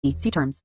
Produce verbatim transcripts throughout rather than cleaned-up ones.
See terms.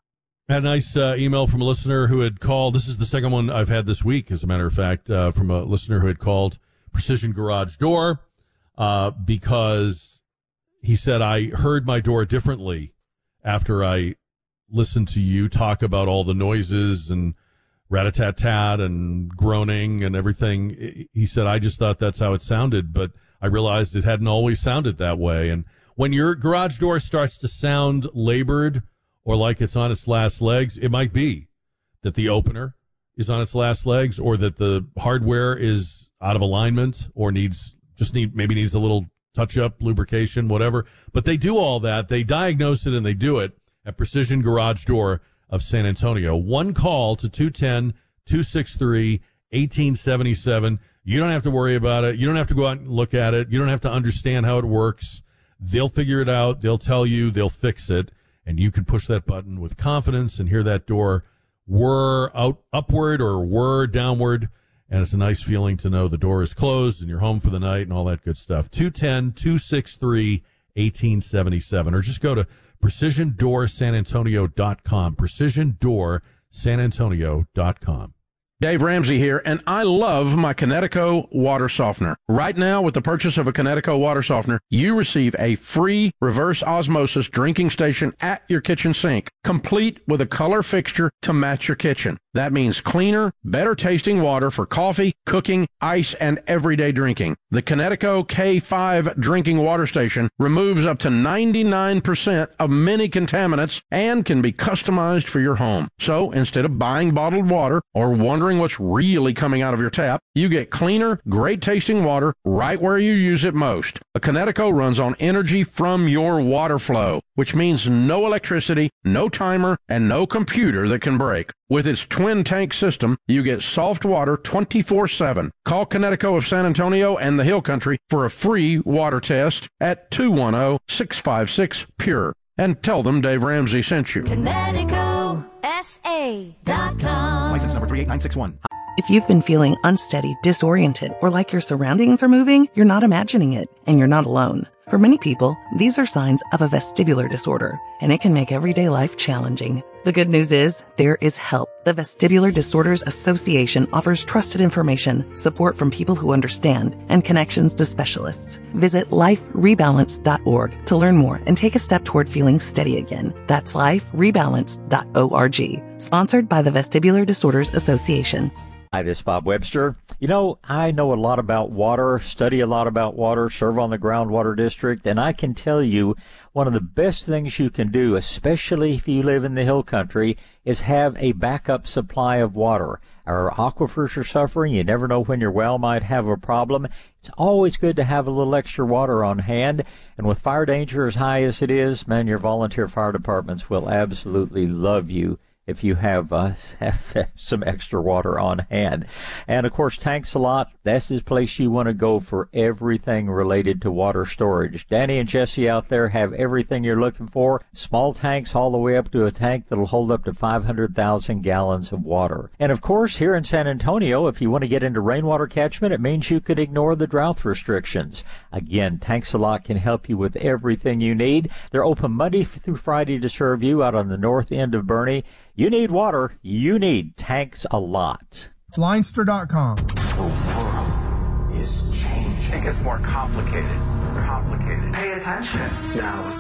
I had a nice uh, email from a listener who had called. This is the second one I've had this week, as a matter of fact, uh, from a listener who had called Precision Garage Door uh, because he said, I heard my door differently after I listened to you talk about all the noises and rat-a-tat-tat and groaning and everything. He said, I just thought that's how it sounded, but I realized it hadn't always sounded that way. And when your garage door starts to sound labored or like it's on its last legs, it might be that the opener is on its last legs, or that the hardware is out of alignment, or needs just need maybe needs a little touch-up, lubrication, whatever. But they do all that. They diagnose it, and they do it at Precision Garage Door of San Antonio. One call to two one zero, two six three, one eight seven seven. You don't have to worry about it. You don't have to go out and look at it. You don't have to understand how it works. They'll figure it out. They'll tell you. They'll fix it. And you can push that button with confidence and hear that door whir out upward or whir downward. And it's a nice feeling to know the door is closed and you're home for the night and all that good stuff. two one zero, two six three, one eight seven seven. Or just go to precision door san antonio dot com. precision door san antonio dot com. Dave Ramsey here, and I love my Kinetico water softener. Right now, with the purchase of a Kinetico water softener, you receive a free reverse osmosis drinking station at your kitchen sink, complete with a color fixture to match your kitchen. That means cleaner, better tasting water for coffee, cooking, ice, and everyday drinking. The Kinetico K five drinking water station removes up to ninety-nine percent of many contaminants and can be customized for your home. So instead of buying bottled water or wondering what's really coming out of your tap, you get cleaner, great tasting water right where you use it most. A Kinetico runs on energy from your water flow, which means no electricity, no timer, and no computer that can break. With its twin tank system, you get soft water twenty-four seven. Call Kinetico of San Antonio and the Hill Country for a free water test at two one zero, six five six, P U R E. And tell them Dave Ramsey sent you. Kinetico S A dot com. License number three eight nine six one. If you've been feeling unsteady, disoriented, or like your surroundings are moving, you're not imagining it, and you're not alone. For many people, these are signs of a vestibular disorder, and it can make everyday life challenging. The good news is, there is help. The Vestibular Disorders Association offers trusted information, support from people who understand, and connections to specialists. Visit life rebalance dot org to learn more and take a step toward feeling steady again. That's life rebalance dot org. Sponsored by the Vestibular Disorders Association. Hi, this is Bob Webster. You know, I know a lot about water, study a lot about water, serve on the groundwater district, and I can tell you one of the best things you can do, especially if you live in the hill country, is have a backup supply of water. Our aquifers are suffering. You never know when your well might have a problem. It's always good to have a little extra water on hand. And with fire danger as high as it is, man, your volunteer fire departments will absolutely love you if you have, uh, have some extra water on hand. And, of course, Tanks a Lot, that's the place you want to go for everything related to water storage. Danny and Jesse out there have everything you're looking for. Small tanks all the way up to a tank that'll hold up to five hundred thousand gallons of water. And, of course, here in San Antonio, if you want to get into rainwater catchment, it means you could ignore the drought restrictions. Again, Tanks a Lot can help you with everything you need. They're open Monday through Friday to serve you out on the north end of Boerne. You need water. You need Tanks a Lot. Leinster dot com. The world is changing. It gets more complicated. Complicated. Pay attention. Now